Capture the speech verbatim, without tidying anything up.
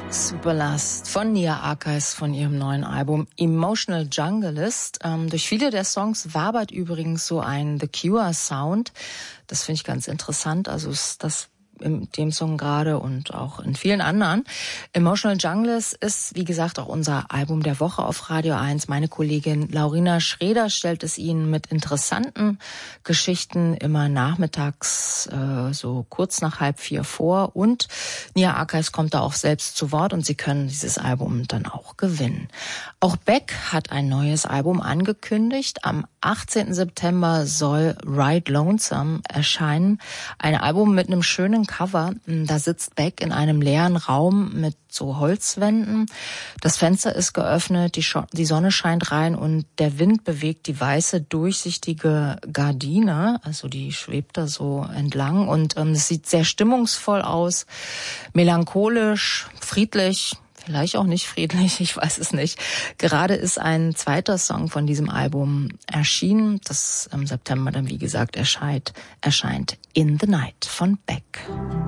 Superlast von Nia Archies von ihrem neuen Album Emotional Junglist. Ähm, durch viele der Songs wabert übrigens so ein The Cure Sound. Das finde ich ganz interessant. Also ist das in dem Song gerade und auch in vielen anderen. Emotional Junglist ist, wie gesagt, auch unser Album der Woche auf Radio eins. Meine Kollegin Laurina Schreder stellt es Ihnen mit interessanten Geschichten immer nachmittags äh, so kurz nach halb vier vor. Und Nia Archies kommt da auch selbst zu Wort und Sie können dieses Album dann auch gewinnen. Auch Beck hat ein neues Album angekündigt. Am achtzehnten September soll Ride Lonesome erscheinen. Ein Album mit einem schönen Cover. Da sitzt Beck in einem leeren Raum mit so Holzwänden. Das Fenster ist geöffnet, die, Scho- die Sonne scheint rein und der Wind bewegt die weiße, durchsichtige Gardine. Also die schwebt da so entlang und ähm, es sieht sehr stimmungsvoll aus, melancholisch, friedlich. Vielleicht auch nicht friedlich, ich weiß es nicht. Gerade ist ein zweiter Song von diesem Album erschienen, das im September dann, wie gesagt, erscheint, erscheint In the Night von Beck.